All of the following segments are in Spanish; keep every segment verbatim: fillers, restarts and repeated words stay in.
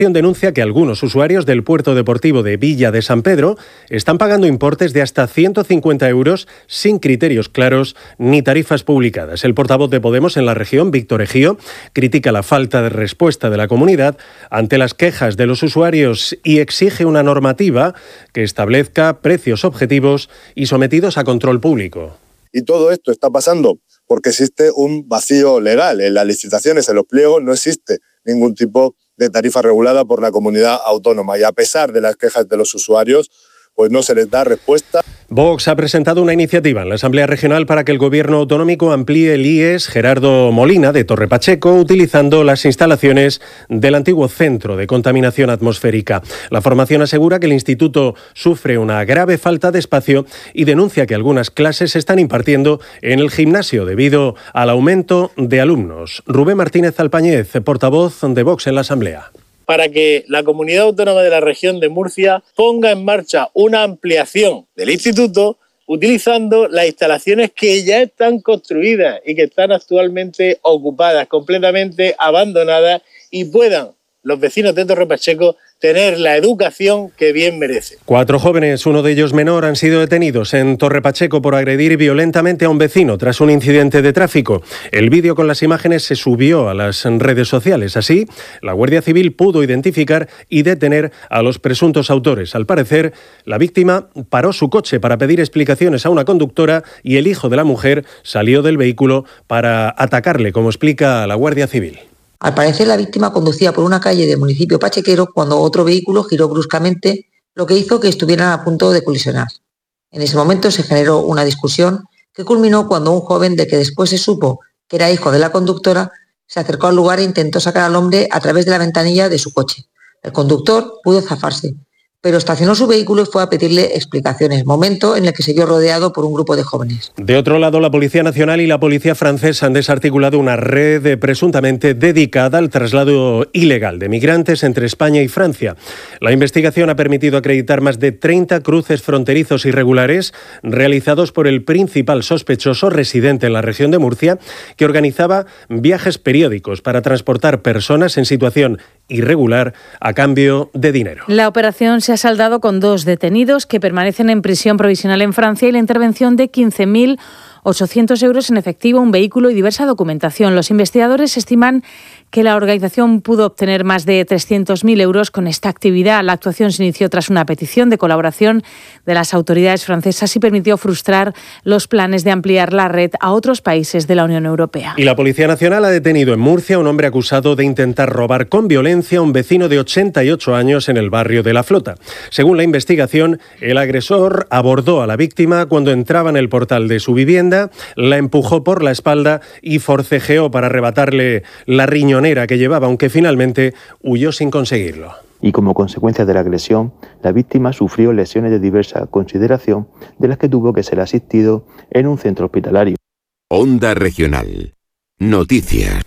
Denuncia que algunos usuarios del puerto deportivo de Villa de San Pedro están pagando importes de hasta ciento cincuenta euros sin criterios claros ni tarifas publicadas. El portavoz de Podemos en la región, Víctor Ejío, critica la falta de respuesta de la comunidad ante las quejas de los usuarios y exige una normativa que establezca precios objetivos y sometidos a control público. Y todo esto está pasando porque existe un vacío legal. En las licitaciones, en los pliegos, no existe ningún tipo de tarifa regulada por la comunidad autónoma. Y a pesar de las quejas de los usuarios, pues no se les da respuesta. Vox ha presentado una iniciativa en la Asamblea Regional para que el Gobierno autonómico amplíe el I E S Gerardo Molina de Torre Pacheco utilizando las instalaciones del antiguo Centro de Contaminación Atmosférica. La formación asegura que el instituto sufre una grave falta de espacio y denuncia que algunas clases se están impartiendo en el gimnasio debido al aumento de alumnos. Rubén Martínez Alpañez, portavoz de Vox en la Asamblea. Para que la Comunidad Autónoma de la Región de Murcia ponga en marcha una ampliación del instituto utilizando las instalaciones que ya están construidas y que están actualmente ocupadas, completamente abandonadas, y puedan los vecinos de Torre Pacheco tener la educación que bien merece. Cuatro jóvenes, uno de ellos menor, han sido detenidos en Torre Pacheco por agredir violentamente a un vecino tras un incidente de tráfico. El vídeo con las imágenes se subió a las redes sociales. Así, la Guardia Civil pudo identificar y detener a los presuntos autores. Al parecer, la víctima paró su coche para pedir explicaciones a una conductora y el hijo de la mujer salió del vehículo para atacarle, como explica la Guardia Civil. Al parecer, la víctima conducía por una calle del municipio pachequero cuando otro vehículo giró bruscamente, lo que hizo que estuvieran a punto de colisionar. En ese momento se generó una discusión que culminó cuando un joven, de que después se supo que era hijo de la conductora, se acercó al lugar e intentó sacar al hombre a través de la ventanilla de su coche. El conductor pudo zafarse, pero estacionó su vehículo y fue a pedirle explicaciones, momento en el que se vio rodeado por un grupo de jóvenes. De otro lado, la Policía Nacional y la Policía Francesa han desarticulado una red presuntamente dedicada al traslado ilegal de migrantes entre España y Francia. La investigación ha permitido acreditar más de treinta cruces fronterizos irregulares realizados por el principal sospechoso residente en la región de Murcia, que organizaba viajes periódicos para transportar personas en situación irregular a cambio de dinero. La operación se ha saldado con dos detenidos que permanecen en prisión provisional en Francia y la intervención de quince mil ochocientos euros en efectivo, un vehículo y diversa documentación. Los investigadores estiman que la organización pudo obtener más de trescientos mil euros con esta actividad. La actuación se inició tras una petición de colaboración de las autoridades francesas y permitió frustrar los planes de ampliar la red a otros países de la Unión Europea. Y la Policía Nacional ha detenido en Murcia a un hombre acusado de intentar robar con violencia a un vecino de ochenta y ocho años en el barrio de La Flota. Según la investigación, el agresor abordó a la víctima cuando entraba en el portal de su vivienda, la empujó por la espalda y forcejeó para arrebatarle la riñonera que llevaba, aunque finalmente huyó sin conseguirlo. Y como consecuencia de la agresión, la víctima sufrió lesiones de diversa consideración, de las que tuvo que ser asistido en un centro hospitalario. Onda Regional. Noticias.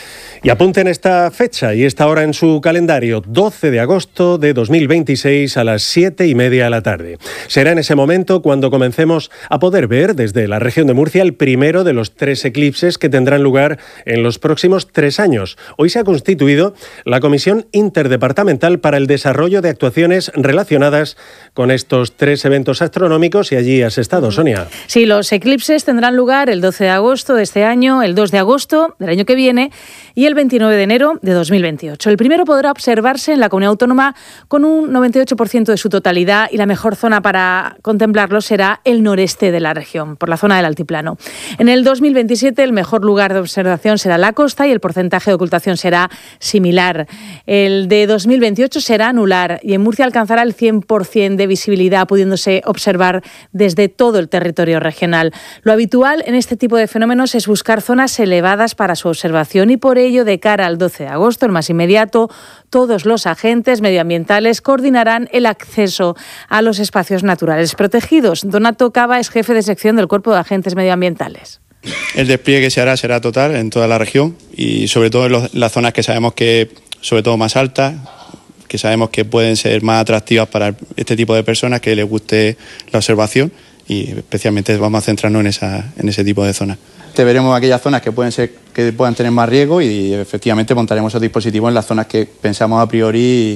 Y apunten esta fecha y esta hora en su calendario, doce de agosto de dos mil veintiséis a las siete y media de la tarde. Será en ese momento cuando comencemos a poder ver desde la región de Murcia el primero de los tres eclipses que tendrán lugar en los próximos tres años. Hoy se ha constituido la Comisión Interdepartamental para el Desarrollo de Actuaciones relacionadas con estos tres eventos astronómicos y allí has estado, Sonia. Sí, los eclipses tendrán lugar el doce de agosto de este año, el dos de agosto del año que viene y el veintinueve de enero de dos mil veintiocho. El primero podrá observarse en la Comunidad Autónoma con un noventa y ocho por ciento de su totalidad y la mejor zona para contemplarlo será el noreste de la región, por la zona del altiplano. En el dos mil veintisiete el mejor lugar de observación será la costa y el porcentaje de ocultación será similar. El de dos mil veintiocho será anular y en Murcia alcanzará el cien por ciento de visibilidad, pudiéndose observar desde todo el territorio regional. Lo habitual en este tipo de fenómenos es buscar zonas elevadas para su observación y por ello, de cara al doce de agosto, el más inmediato, todos los agentes medioambientales coordinarán el acceso a los espacios naturales protegidos. Donato Cava es jefe de sección del Cuerpo de Agentes Medioambientales. El despliegue que se hará será total en toda la región y sobre todo en los, las zonas que sabemos que, sobre todo más altas, que sabemos que pueden ser más atractivas para este tipo de personas que les guste la observación y especialmente vamos a centrarnos en, esa, en ese tipo de zonas. efectivamente veremos aquellas zonas que pueden ser que puedan tener más riesgo y efectivamente montaremos esos dispositivos en las zonas que pensamos a priori